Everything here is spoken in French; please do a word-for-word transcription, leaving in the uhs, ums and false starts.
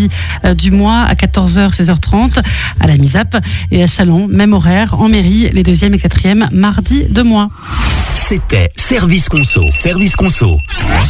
mardi euh, du mois à quatorze heures, seize heures trente à la Misap. Et à Châlons, même horaire, en mairie, les deuxième et quatrième mardi de mois. C'était Service Conso. Service Conso.